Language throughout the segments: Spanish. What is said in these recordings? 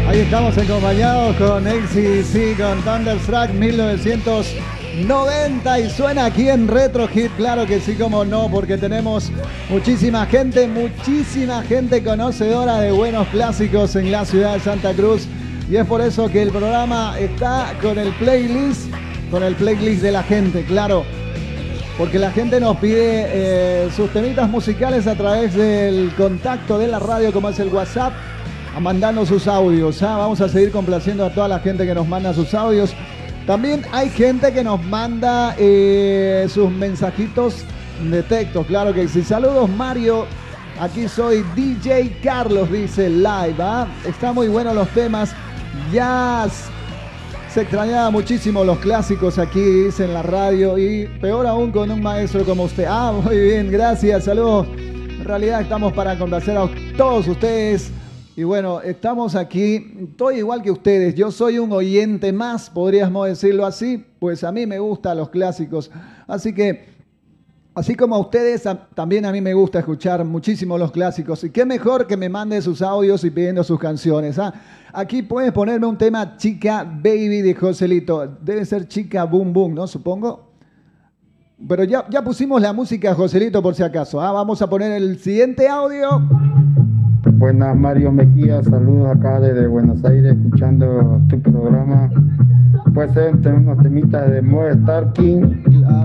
Ahí estamos acompañados con AC/DC, con Thunderstruck 1990 y suena aquí en Retro Hit, claro que sí, como no, porque tenemos muchísima gente conocedora de buenos clásicos en la ciudad de Santa Cruz y es por eso que el programa está con el playlist de la gente, claro, porque la gente nos pide sus temitas musicales a través del contacto de la radio como es el WhatsApp, mandando sus audios. Vamos a seguir complaciendo a toda la gente que nos manda sus audios. También hay gente que nos manda sus mensajitos de texto. Claro que sí. Saludos, Mario. Aquí soy DJ Carlos, dice live. Está muy bueno los temas. Ya se extrañaba muchísimo los clásicos aquí, dice en la radio. Y peor aún con un maestro como usted. Muy bien, gracias. Saludos. En realidad estamos para complacer a todos ustedes. Y bueno, estamos aquí, estoy igual que ustedes, yo soy un oyente más, podríamos decirlo así, pues a mí me gustan los clásicos. Así que, así como a ustedes, también a mí me gusta escuchar muchísimo los clásicos. Y qué mejor que me mande sus audios y pidiendo sus canciones. Aquí puedes ponerme un tema Chica Baby de Joselito. Debe ser Chica Boom Boom, ¿no? Supongo. Pero ya pusimos la música, Joselito, por si acaso. Vamos a poner el siguiente audio. Buenas, Mario Mejía, saludos acá desde Buenos Aires, escuchando tu programa. Puede ser unos temitas de Modern Talking,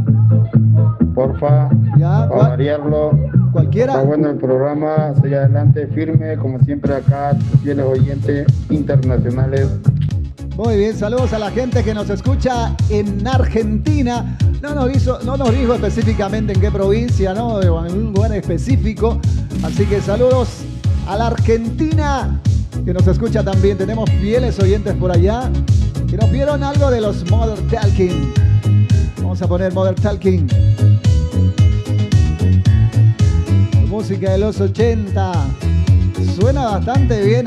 porfa, para variarlo. Cualquiera. Está bueno el programa, sigue adelante, firme, como siempre acá, fieles oyentes internacionales. Muy bien, saludos a la gente que nos escucha en Argentina. No nos dijo específicamente en qué provincia, ¿no? En un lugar específico. Así que saludos a la Argentina que nos escucha también. Tenemos fieles oyentes por allá que nos vieron algo de los Modern Talking. Vamos a poner Modern Talking. Música de los 80. Suena bastante bien.